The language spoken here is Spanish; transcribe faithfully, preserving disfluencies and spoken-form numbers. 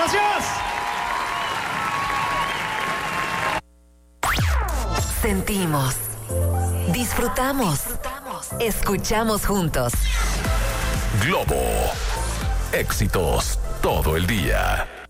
Gracias. Sentimos, disfrutamos, escuchamos juntos. Globo. Éxitos todo el día.